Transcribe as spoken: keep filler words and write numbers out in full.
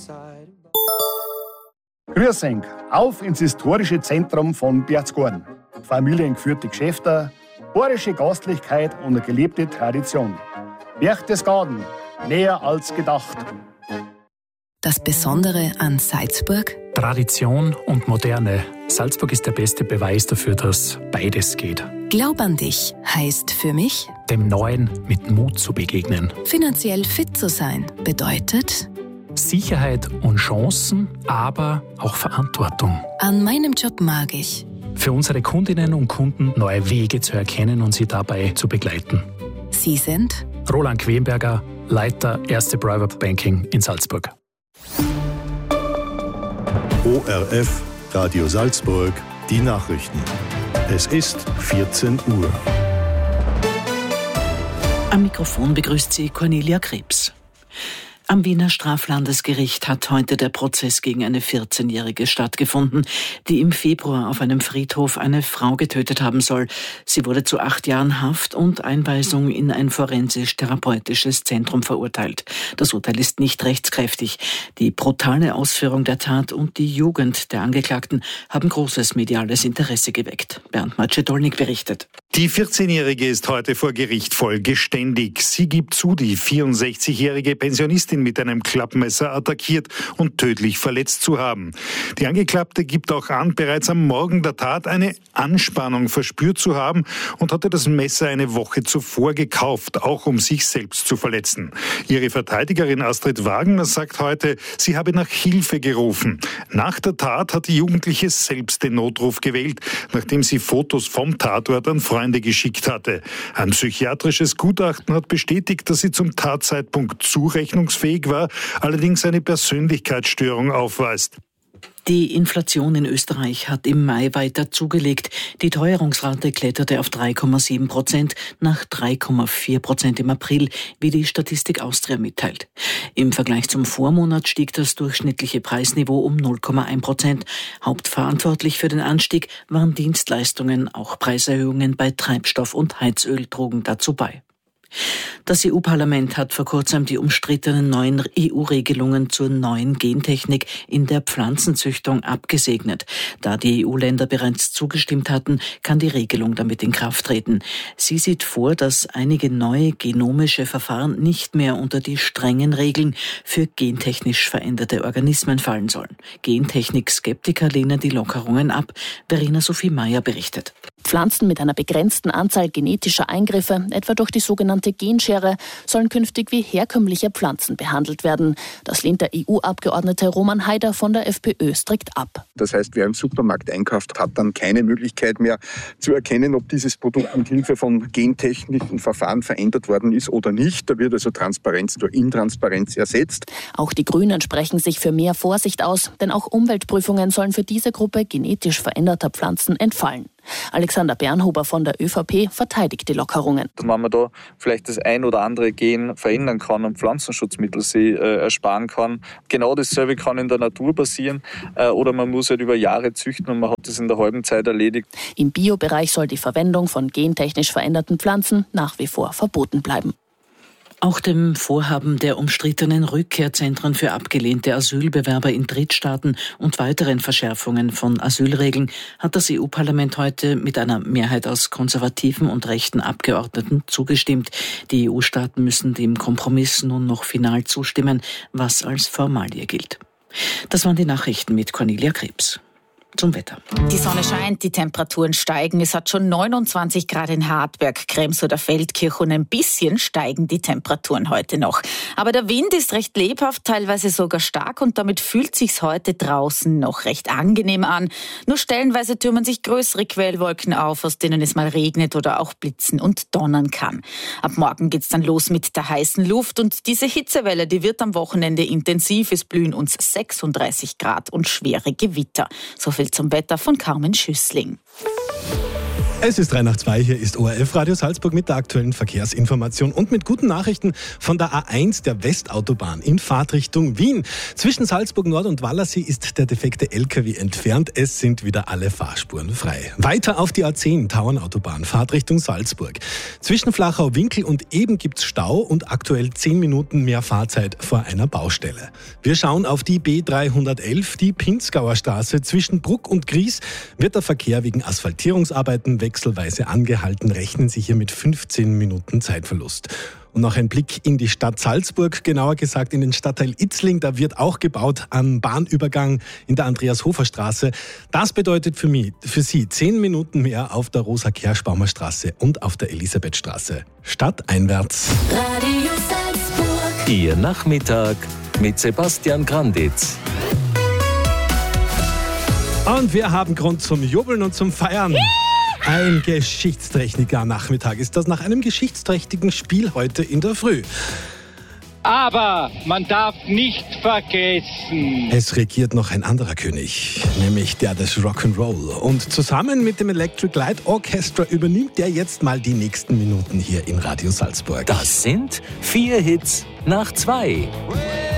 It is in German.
Grüß euch, auf ins historische Zentrum von Berchtesgaden. Familiengeführte Geschäfte, bayerische Gastlichkeit und eine gelebte Tradition. Berchtesgaden, näher als gedacht. Das Besondere an Salzburg? Tradition und Moderne. Salzburg ist der beste Beweis dafür, dass beides geht. Glaub an dich heißt für mich, dem Neuen mit Mut zu begegnen. finanziell fit zu sein bedeutet Sicherheit und Chancen, aber auch Verantwortung. An meinem Job mag ich Für unsere Kundinnen und Kunden neue Wege zu erkennen und sie dabei zu begleiten. Sie sind Roland Quenberger, Leiter Erste Private Banking in Salzburg. O R F, Radio Salzburg, die Nachrichten. Es ist vierzehn Uhr. Am Mikrofon begrüßt sie Cornelia Krebs. Am Wiener Straflandesgericht hat heute der Prozess gegen eine vierzehnjährige stattgefunden, die im Februar auf einem Friedhof eine Frau getötet haben soll. Sie wurde zu acht Jahren Haft und Einweisung in ein forensisch-therapeutisches Zentrum verurteilt. Das Urteil ist nicht rechtskräftig. Die brutale Ausführung der Tat und die Jugend der Angeklagten haben großes mediales Interesse geweckt. Bernd Macedolnik berichtet. Die vierzehnjährige ist heute vor Gericht voll geständig. Sie gibt zu, die vierundsechzigjährige Pensionistin mit einem Klappmesser attackiert und tödlich verletzt zu haben. Die Angeklagte gibt auch an, bereits am Morgen der Tat eine Anspannung verspürt zu haben und hatte das Messer eine Woche zuvor gekauft, auch um sich selbst zu verletzen. Ihre Verteidigerin Astrid Wagner sagt heute, sie habe nach Hilfe gerufen. Nach der Tat hat die Jugendliche selbst den Notruf gewählt, nachdem sie Fotos vom Tatort an Freunde geschickt hatte. Ein psychiatrisches Gutachten hat bestätigt, dass sie zum Tatzeitpunkt zurechnungsfähig war, allerdings eine Persönlichkeitsstörung aufweist. Die Inflation in Österreich hat im Mai weiter zugelegt. Die Teuerungsrate kletterte auf drei Komma sieben Prozent nach drei Komma vier Prozent im April, wie die Statistik Austria mitteilt. Im Vergleich zum Vormonat stieg das durchschnittliche Preisniveau um null Komma eins Prozent. Hauptverantwortlich für den Anstieg waren Dienstleistungen, auch Preiserhöhungen bei Treibstoff und Heizöl trugen dazu bei. Das E U-Parlament hat vor kurzem die umstrittenen neuen E U-Regelungen zur neuen Gentechnik in der Pflanzenzüchtung abgesegnet. Da die E U-Länder bereits zugestimmt hatten, kann die Regelung damit in Kraft treten. Sie sieht vor, dass einige neue genomische Verfahren nicht mehr unter die strengen Regeln für gentechnisch veränderte Organismen fallen sollen. Gentechnik-Skeptiker lehnen die Lockerungen ab. Verena Sophie Meyer berichtet. Pflanzen mit einer begrenzten Anzahl genetischer Eingriffe, etwa durch die sogenannte Genschere, sollen künftig wie herkömmliche Pflanzen behandelt werden. Das lehnt der E U-Abgeordnete Roman Haider von der FPÖ strikt ab. Das heißt, wer im Supermarkt einkauft, hat dann keine Möglichkeit mehr zu erkennen, ob dieses Produkt mit Hilfe von gentechnischen Verfahren verändert worden ist oder nicht. Da wird also Transparenz durch Intransparenz ersetzt. Auch die Grünen sprechen sich für mehr Vorsicht aus, denn auch Umweltprüfungen sollen für diese Gruppe genetisch veränderter Pflanzen entfallen. Alexander Bernhuber von der ÖVP verteidigt die Lockerungen. Wenn man da vielleicht das ein oder andere Gen verändern kann und Pflanzenschutzmittel sie äh, ersparen kann. Genau dasselbe kann in der Natur passieren äh, oder man muss halt über Jahre züchten und man hat das in der halben Zeit erledigt. Im Biobereich soll die Verwendung von gentechnisch veränderten Pflanzen nach wie vor verboten bleiben. Auch dem Vorhaben der umstrittenen Rückkehrzentren für abgelehnte Asylbewerber in Drittstaaten und weiteren Verschärfungen von Asylregeln hat das E U-Parlament heute mit einer Mehrheit aus konservativen und rechten Abgeordneten zugestimmt. Die E U-Staaten müssen dem Kompromiss nun noch final zustimmen, was als Formalie gilt. Das waren die Nachrichten mit Cornelia Krebs. Zum Wetter. Die Sonne scheint, die Temperaturen steigen. Es hat schon neunundzwanzig Grad in Hartberg, Krems oder Feldkirch und ein bisschen steigen die Temperaturen heute noch. Aber der Wind ist recht lebhaft, teilweise sogar stark und damit fühlt sich's heute draußen noch recht angenehm an. Nur stellenweise türmen sich größere Quellwolken auf, aus denen es mal regnet oder auch blitzen und donnern kann. Ab morgen geht's dann los mit der heißen Luft und diese Hitzewelle, die wird am Wochenende intensiv. Es blühen uns sechsunddreißig Grad und schwere Gewitter. So viel zum Wetter von Carmen Schüssling. Es ist drei nach zwei, hier ist O R F Radio Salzburg mit der aktuellen Verkehrsinformation und mit guten Nachrichten von der A eins der Westautobahn in Fahrtrichtung Wien. Zwischen Salzburg Nord und Wallersee ist der defekte L K W entfernt. Es sind wieder alle Fahrspuren frei. Weiter auf die A zehn Tauernautobahn, Fahrtrichtung Salzburg. Zwischen Flachau-Winkel und Eben gibt's Stau und aktuell zehn Minuten mehr Fahrzeit vor einer Baustelle. Wir schauen auf die B dreihundertelf, die Pinzgauer Straße. Zwischen Bruck und Gries wird der Verkehr wegen Asphaltierungsarbeiten wechselweise angehalten, rechnen Sie hier mit fünfzehn Minuten Zeitverlust. Und noch ein Blick in die Stadt Salzburg, genauer gesagt in den Stadtteil Itzling. Da wird auch gebaut am Bahnübergang in der Andreas-Hofer-Straße. Das bedeutet für mich, für Sie zehn Minuten mehr auf der Rosa-Kerschbaumer Straße und auf der Elisabethstraße. Stadteinwärts. Radio Salzburg. Ihr Nachmittag mit Sebastian Granditz. Und wir haben Grund zum Jubeln und zum Feiern. Ein geschichtsträchtiger Nachmittag ist das nach einem geschichtsträchtigen Spiel heute in der Früh. Aber man darf nicht vergessen, es regiert noch ein anderer König, nämlich der des Rock'n'Roll. Und zusammen mit dem Electric Light Orchestra übernimmt der jetzt mal die nächsten Minuten hier in Radio Salzburg. Das sind vier Hits nach zwei.